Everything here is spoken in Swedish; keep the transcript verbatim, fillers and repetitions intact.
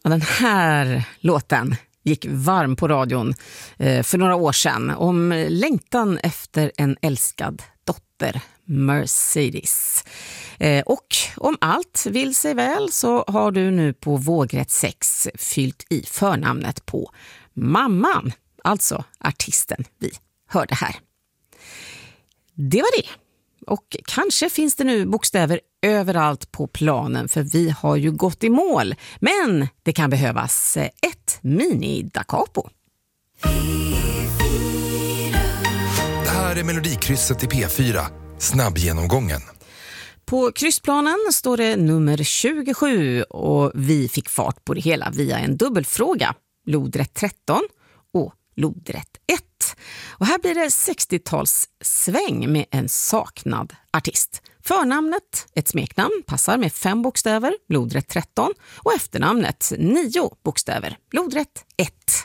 Och den här låten gick varm på radion eh, för några år sedan om längtan efter en älskad dotter, Mercedes. Eh, och om allt vill sig väl så har du nu på vågrätt sex fyllt i förnamnet på mamman, alltså artisten vi hörde här. Det var det. Och kanske finns det nu bokstäver överallt på planen för vi har ju gått i mål. Men det kan behövas ett mini-da capo. Det här är Melodikrysset i P fyra. Snabbgenomgången. På kryssplanen står det nummer tjugosju och vi fick fart på det hela via en dubbelfråga. Lodrätt tretton och lodrätt ett. Och här blir det sextio-tals sväng med en saknad artist. Förnamnet, ett smeknamn, passar med fem bokstäver, lodrätt tretton. Och efternamnet, nio bokstäver, lodrätt ett.